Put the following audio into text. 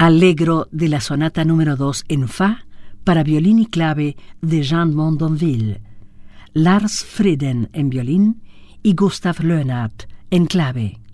Allegro de la sonata número 2 en Fa para violín y clave de Jean Mondonville, Lars Frieden en violín y Gustav Leonhardt en clave.